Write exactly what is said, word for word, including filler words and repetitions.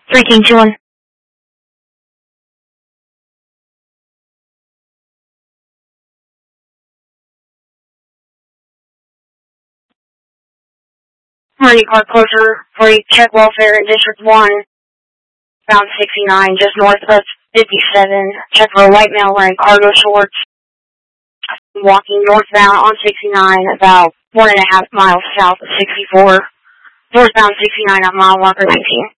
three King two one. Marty Park closure for a check welfare in District one. Bound sixty-nine, just north of fifty-seven. Check for a white male wearing cargo shorts. Walking northbound on sixty-nine, about one and a half miles south of sixty-four. Northbound sixty-nine on mile marker nineteen.